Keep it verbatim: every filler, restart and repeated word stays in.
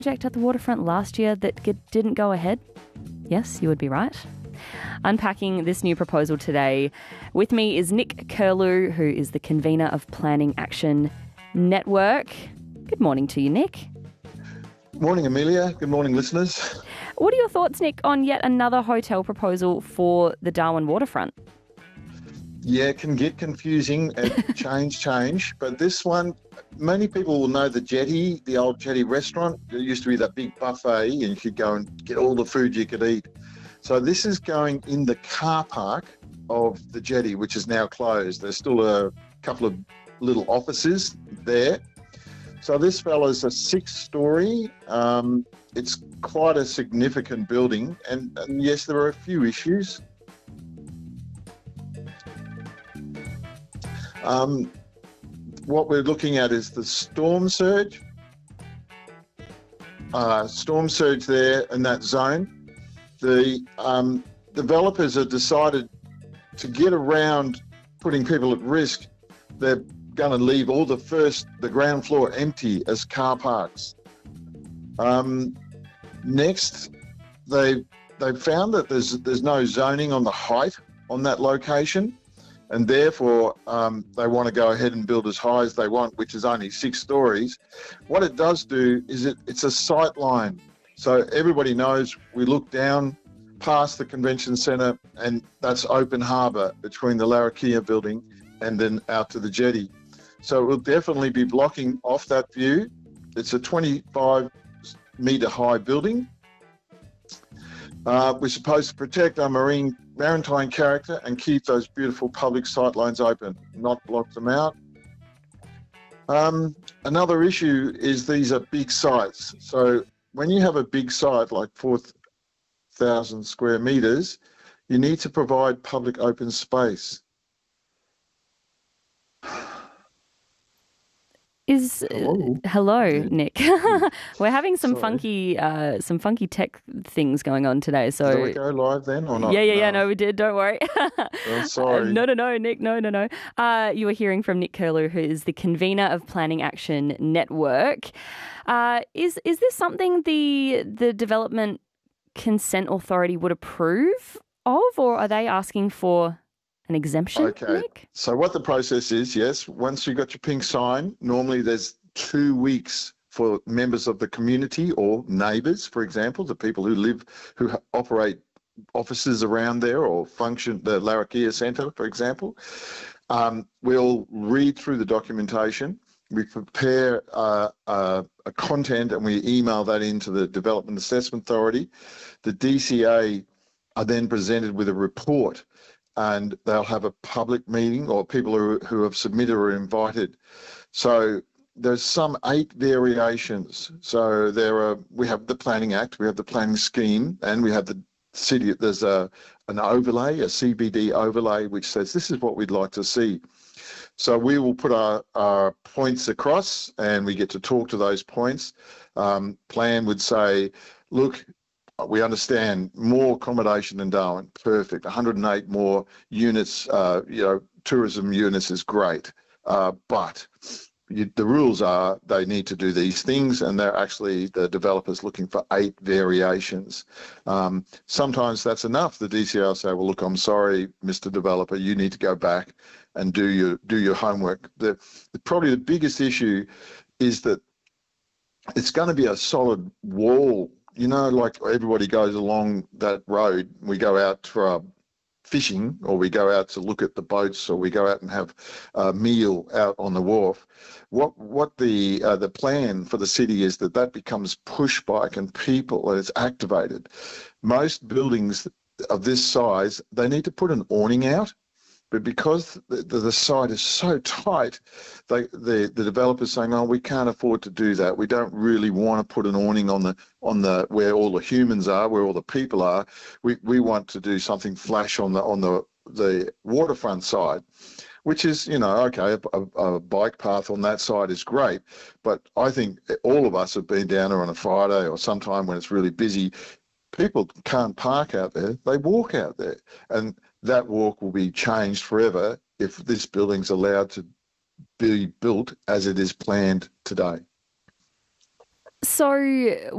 project at the waterfront last year that g- didn't go ahead? Yes, you would be right. Unpacking this new proposal today, with me is Nick Curlew, who is the convener of Planning Action Network. Good morning to you, Nick. Morning, Amelia. Good morning, listeners. What are your thoughts, Nick, on yet another hotel proposal for the Darwin waterfront? Yeah, it can get confusing and change, change. But this one, many people will know the Jetty, the old Jetty restaurant. There used to be that big buffet and you could go and get all the food you could eat. So this is going in the car park of the Jetty, which is now closed. There's still a couple of little offices there. So this fella's a six-storey. Um, it's quite a significant building. And, and yes, there are a few issues. Um, what we're looking at is the storm surge. Uh, storm surge there in that zone. The um, developers have decided to get around putting people at risk. They're going to leave all the first, the ground floor empty as car parks. Um, next, they they found that there's there's no zoning on the height on that location, and therefore um, they want to go ahead and build as high as they want, which is only six stories. What it does do is it, it's a sight line. So everybody knows we look down past the convention centre and that's open harbour between the Larrakia building and then out to the Jetty. So it will definitely be blocking off that view. It's a twenty-five metre high building. Uh, we're supposed to protect our marine maritime character and keep those beautiful public sight lines open, not block them out. Um, another issue is these are big sites. So when you have a big site like four thousand square metres, you need to provide public open space. Is Hello, uh, hello Yeah. Nick. We're having some Sorry. funky, uh, some funky tech things going on today. So Do we go live then or not? yeah, yeah, yeah. No, we did. Don't worry. Oh, sorry. Uh, no, no, no, Nick. No, no, no. Uh, you were hearing from Nick Curlew, who is the convener of Planning Action Network. Uh, is is this something the the Development Consent Authority would approve of, or are they asking for an exemption, Okay. Nick? So what the process is, yes, once you've got your pink sign, normally there's two weeks for members of the community or neighbours, for example, the people who live, who ha- operate offices around there or function, the Larrakia Centre, for example. Um, we'll read through the documentation. We prepare uh, uh, a content and we email that into the Development Assessment Authority. The D C A are then presented with a report and they'll have a public meeting or people who, who have submitted are invited. So there's some eight variations. So there are, we have the Planning Act, we have the planning scheme, and we have the city, there's a an overlay, a C B D overlay, which says this is what we'd like to see. So we will put our, our points across and we get to talk to those points. Um, plan would say, look, we understand more accommodation than Darwin, perfect. one hundred eight more units, uh, you know, tourism units is great. Uh, but you, the rules are they need to do these things, and they're actually the developers looking for eight variations. Um, sometimes that's enough. The D C A will say, well, look, I'm sorry, Mister Developer, you need to go back and do your do your homework. The, the probably the biggest issue is that it's going to be a solid wall. You know, like everybody goes along that road, we go out for our fishing or we go out to look at the boats or we go out and have a meal out on the wharf. What what the uh, the plan for the city is that that becomes push bike and people and it's activated. Most buildings of this size, they need to put an awning out. But because the, the, the site is so tight, they, the, the developer's saying, oh, we can't afford to do that. We don't really want to put an awning on the on the where all the humans are, where all the people are. We we want to do something flash on the on the, the waterfront side, which is, you know, okay, a, a, a bike path on that side is great. But I think all of us have been down there on a Friday or sometime when it's really busy. People can't park out there, they walk out there. And that walk will be changed forever if this building's allowed to be built as it is planned today. So